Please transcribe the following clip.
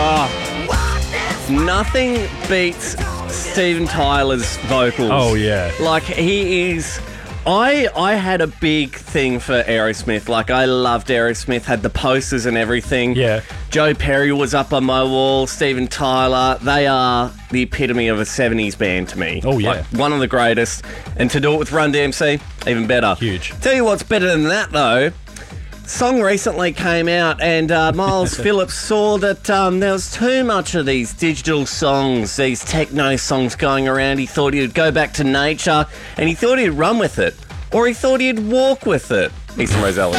Nothing beats Steven Tyler's vocals. Oh, yeah. Like, he is... I had a big thing for Aerosmith. Like, I loved Aerosmith, had the posters and everything. Yeah. Joe Perry was up on my wall, Steven Tyler. They are the epitome of a 70s band to me. Oh, yeah. Like, one of the greatest. And to do it with Run DMC, even better. Huge. Tell you what's better than that, though. Song recently came out, and Miles Phillips saw that there was too much of these digital songs, these techno songs going around. He thought he'd go back to nature, and he thought he'd run with it, or he thought he'd walk with it. Easton Roselle.